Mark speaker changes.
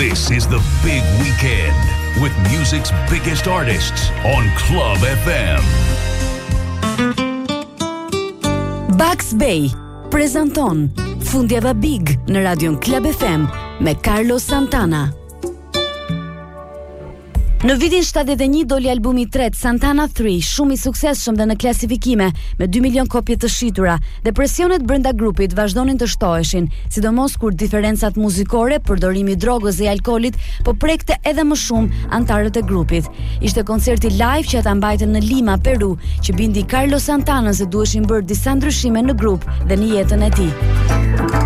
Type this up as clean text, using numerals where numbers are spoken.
Speaker 1: This is the big weekend with music's biggest artists on Club FM.
Speaker 2: Bugs Bay prezanton Fundjava Big në Radion Club FM me Carlos Santana. Në vitin 71 doli albumi i tretë Santana 3, shumë i suksesshëm dhe në klasifikime me 2 milion kopje të shitura, dhe presionet brenda grupit vazhdonin të shtoheshin, sidomos kur diferencat muzikore, përdorimi i drogës dhe i alkoolit po prekte edhe më shumë anëtarët e grupit. Ishte koncerti live që ata mbajtën në Lima, Peru, që bindi Carlos Santana se duheshin bërë disa ndryshime në grup dhe në jetën e tij.